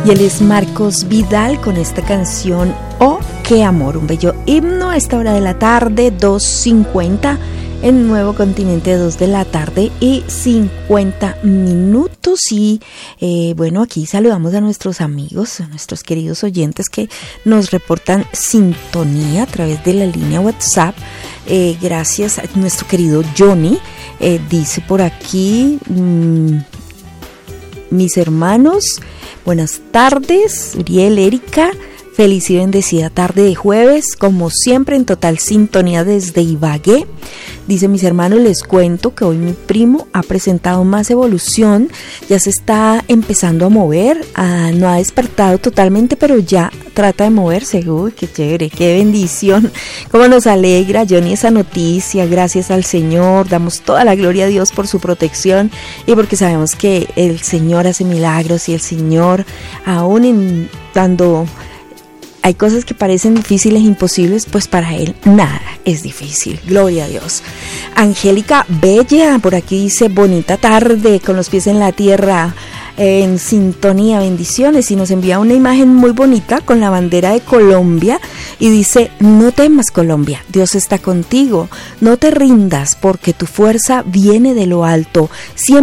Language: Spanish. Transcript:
Y él es Marcos Vidal con esta canción Oh, qué amor, un bello himno a esta hora de la tarde, 2:50 en Nuevo Continente, 2 de la tarde y 50 minutos. Y bueno, aquí saludamos a nuestros amigos, a nuestros queridos oyentes que nos reportan sintonía a través de la línea WhatsApp. Gracias a nuestro querido Johnny, dice por aquí, mis hermanos, buenas tardes, Uriel, Erika, feliz y bendecida tarde de jueves, como siempre en total sintonía desde Ibagué. Dice, mis hermanos, les cuento que hoy mi primo ha presentado más evolución, ya se está empezando a mover, no ha despertado totalmente, pero ya trata de moverse. Uy, qué chévere, qué bendición, cómo nos alegra, Johnny, esa noticia. Gracias al Señor, damos toda la gloria a Dios por su protección y porque sabemos que el Señor hace milagros y el Señor, aún cuando hay cosas que parecen difíciles, imposibles, pues para Él nada es difícil. Gloria a Dios. Angélica Bella, por aquí dice, bonita tarde, con los pies en la tierra, en sintonía, bendiciones, y nos envía una imagen muy bonita con la bandera de Colombia y dice, no temas, Colombia, Dios está contigo, no te rindas porque tu fuerza viene de lo alto, siempre